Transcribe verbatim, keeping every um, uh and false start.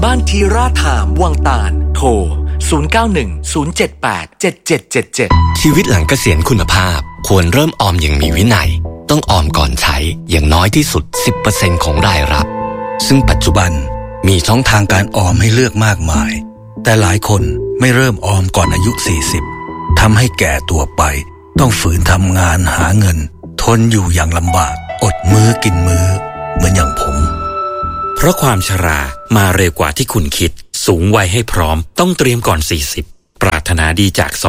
บ้านทีราถามวังตาลโทรศูนย์ เก้า หนึ่ง ศูนย์ เจ็ด แปด เจ็ด เจ็ด เจ็ด เจ็ดชีวิตหลังเกษียณคุณภาพควรเริ่มออมอย่างมีวินัยต้องออมก่อนใช้อย่างน้อยที่สุด สิบเปอร์เซ็นต์ ของรายรับซึ่งปัจจุบันมีช่องทางการออมให้เลือกมากมายแต่หลายคนไม่เริ่มออมก่อนอายุ สี่สิบทำให้แก่ตัวไปต้องฝืนทำงานหาเงินทนอยู่อย่างลำบากอดมื้อกินมื้อเหมือนอย่างผมเพราะความชรามาเร็วกว่าที่คุณคิดสูงวัยให้พร้อมต้องเตรียมก่อนสี่สิบปรารถนาดีจากส